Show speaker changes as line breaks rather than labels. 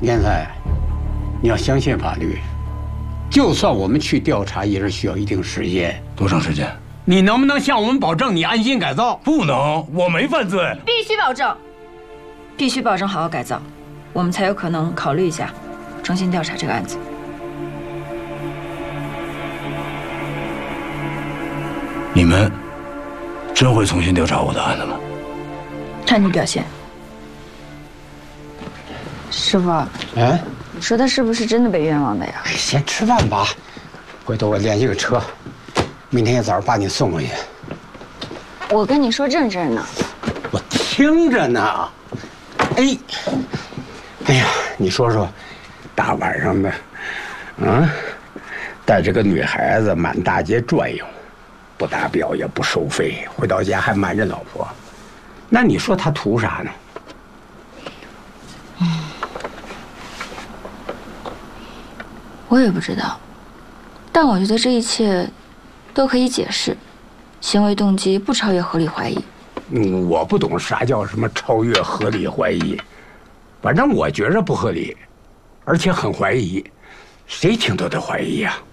严赛，你要相信法律。就算我们去调查，也是需要一定时间。
多长时间？
你能不能向我们保证你安心改造？
不能，我没犯罪。
必须保证，必须保证好好改造，我们才有可能考虑一下，重新调查这个案子。
你们真会重新调查我的案子吗？
看你表现。师傅，
哎，
你说他是不是真的被冤枉的呀？
先吃饭吧，回头我联系个车，明天一早把你送回去。
我跟你说认真的。
我听着呢。哎呀，你说说，大晚上的，带着个女孩子满大街转悠，不打表也不收费，回到家还瞒着老婆，那你说他图啥呢？
我也不知道，但我觉得这一切都可以解释，行为动机不超越合理怀疑。
我不懂啥叫什么超越合理怀疑，反正我觉着不合理，而且很怀疑，谁听都得怀疑呀。